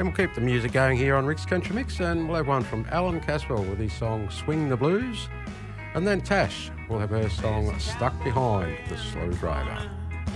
And we'll keep the music going here on Rick's Country Mix, and we'll have one from Alan Caswell with his song Swing the Blues. And then Tash will have her song Stuck Behind the Slow Driver.